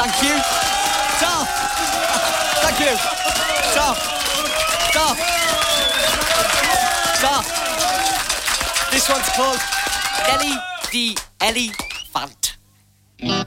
Thank you. Stop. Thank you. Stop. Stop. Stop. This one's called Nelly the Elephant.